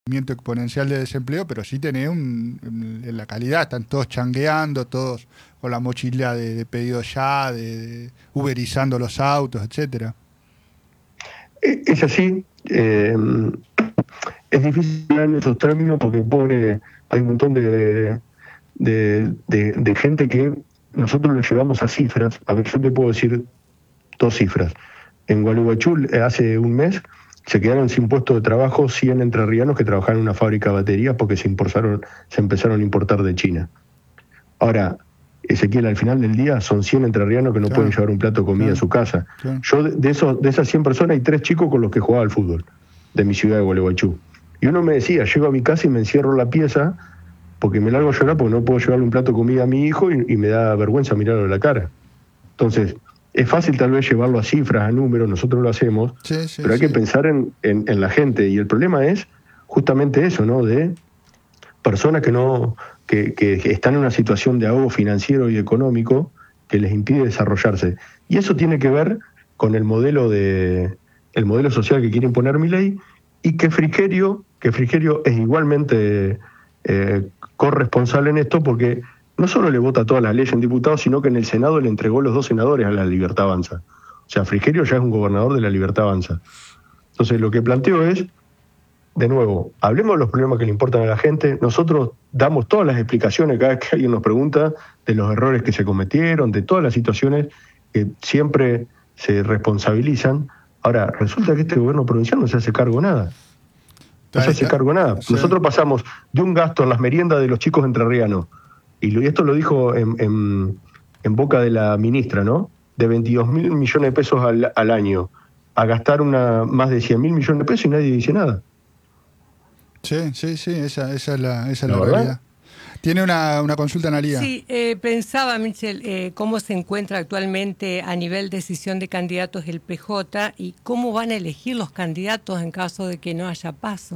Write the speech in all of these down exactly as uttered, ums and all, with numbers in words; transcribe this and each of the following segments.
crecimiento exponencial de desempleo, pero sí tenés un, en la calidad, están todos changueando, todos con la mochila de, de pedido ya, de, de uberizando los autos, etcétera. Es así, eh, es difícil hablar en esos términos porque pobre, hay un montón de, de, de, de gente que nosotros le llevamos a cifras. A ver, yo te puedo decir dos cifras. En Gualeguaychú hace un mes se quedaron sin puesto de trabajo cien entrerrianos que trabajaban en una fábrica de baterías porque se importaron, se empezaron a importar de China. Ahora, Ezequiel, al final del día son cien entrerrianos que no claro, pueden llevar un plato de comida claro, a su casa. Claro. Yo, de, esos, de esas cien personas, hay tres chicos con los que jugaba al fútbol, de mi ciudad de Gualeguaychú. Y uno me decía, llego a mi casa y me encierro en la pieza porque me largo a llorar porque no puedo llevarle un plato de comida a mi hijo y, y me da vergüenza mirarlo a la cara. Entonces, es fácil tal vez llevarlo a cifras, a números, nosotros lo hacemos, sí, sí, pero hay sí. que pensar en, en, en la gente. Y el problema es justamente eso, ¿no? De personas que no... Que, que están en una situación de ahogo financiero y económico que les impide desarrollarse. Y eso tiene que ver con el modelo de el modelo social que quiere imponer Milei y que Frigerio, que Frigerio es igualmente eh, corresponsable en esto porque no solo le vota todas las leyes en diputados, sino que en el Senado le entregó los dos senadores a la Libertad Avanza. O sea, Frigerio ya es un gobernador de la Libertad Avanza. Entonces lo que planteo es, de nuevo, hablemos de los problemas que le importan a la gente. Nosotros damos todas las explicaciones cada vez que alguien nos pregunta de los errores que se cometieron, de todas las situaciones que siempre se responsabilizan. Ahora, resulta que este gobierno provincial no se hace cargo de nada. No se hace cargo de nada. Nosotros pasamos de un gasto en las meriendas de los chicos entrerrianos, y esto lo dijo en, en, en boca de la ministra, ¿no? De veintidós mil millones de pesos al, al año, a gastar una más de cien mil millones de pesos y nadie dice nada. Sí, sí, sí, esa, esa es la, esa es la, la realidad. Tiene una, una consulta, Analía. Sí, eh, pensaba, Michel, eh, cómo se encuentra actualmente a nivel de decisión de candidatos el P J y cómo van a elegir los candidatos en caso de que no haya paso.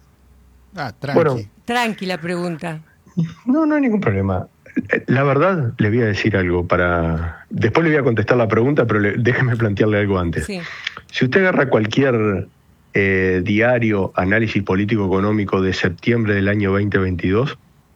Ah, tranqui. Bueno, tranqui la pregunta. No, no hay ningún problema. La verdad, le voy a decir algo para... Después le voy a contestar la pregunta, pero le... déjeme plantearle algo antes. Sí. Si usted agarra cualquier... Eh, diario análisis político-económico de septiembre del año veinte veintidós,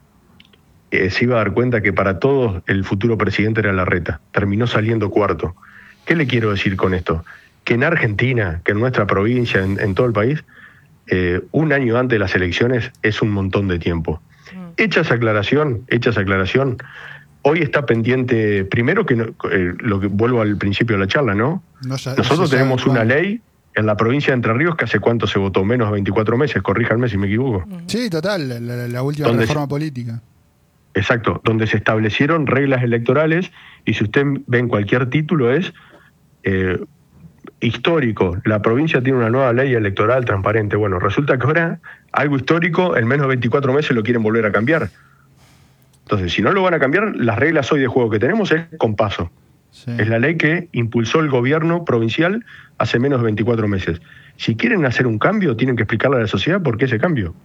eh, se iba a dar cuenta que para todos el futuro presidente era Larreta. Terminó saliendo cuarto. ¿Qué le quiero decir con esto? Que en Argentina, que en nuestra provincia, en, en todo el país, eh, un año antes de las elecciones es un montón de tiempo. Mm. Hecha esa aclaración, hecha esa aclaración, hoy está pendiente, primero que, no, eh, lo que vuelvo al principio de la charla, ¿no? no sabe, Nosotros no tenemos una ley en la provincia de Entre Ríos, que hace cuánto se votó, menos de veinticuatro meses, corríjanme si me equivoco. Sí, total, la, la última reforma se, política. Exacto, donde se establecieron reglas electorales, y si usted ve en cualquier título es eh, histórico, la provincia tiene una nueva ley electoral transparente. Bueno, resulta que ahora algo histórico, en menos de veinticuatro meses lo quieren volver a cambiar. Entonces, si no lo van a cambiar, las reglas hoy de juego que tenemos es con paso. Sí. Es la ley que impulsó el gobierno provincial hace menos de veinticuatro meses. Si quieren hacer un cambio, tienen que explicarle a la sociedad por qué ese cambio.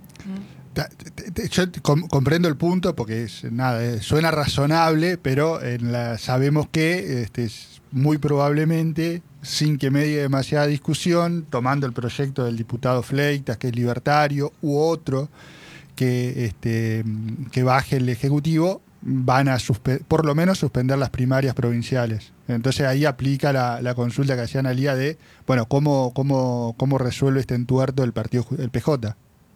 Yo comprendo el punto porque es, nada, suena razonable, pero en la, sabemos que este, muy probablemente, sin que medie demasiada discusión, tomando el proyecto del diputado Fleitas, que es libertario, u otro que, este, que baje el Ejecutivo, van a suspe- por lo menos suspender las primarias provinciales. Entonces ahí aplica la, la consulta que hacían al día de, bueno, ¿cómo, cómo, cómo resuelve este entuerto el partido el P J?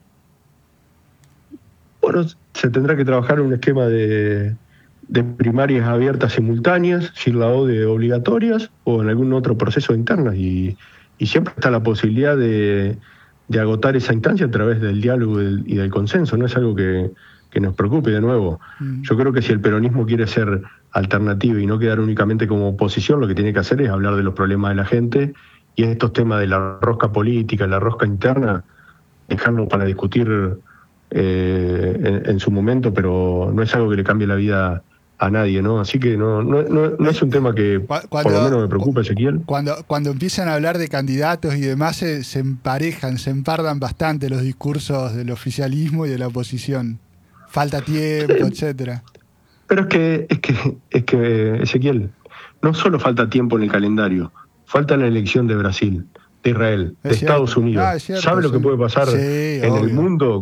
Bueno, se tendrá que trabajar un esquema de, de primarias abiertas simultáneas, sin la O D E obligatorias o en algún otro proceso interno, y, y siempre está la posibilidad de, de agotar esa instancia a través del diálogo y del, y del consenso. No es algo que que nos preocupe de nuevo. Mm. Yo creo que si el peronismo quiere ser alternativo y no quedar únicamente como oposición, lo que tiene que hacer es hablar de los problemas de la gente, y estos temas de la rosca política, la rosca interna, dejarlo para discutir eh, en, en su momento, pero no es algo que le cambie la vida a nadie, ¿no? Así que no, no, no, no es un tema que cuando, por lo menos me preocupa, Ezequiel. Cuando, cuando empiezan a hablar de candidatos y demás, se, se emparejan, se empardan bastante los discursos del oficialismo y de la oposición. Falta tiempo, sí, etcétera. Pero es que, es que, es que, Ezequiel, no solo falta tiempo en el calendario, falta la elección de Brasil, de Israel, es de cierto. Estados Unidos. Ah, ¿sabe lo que puede pasar sí, en obvio. el mundo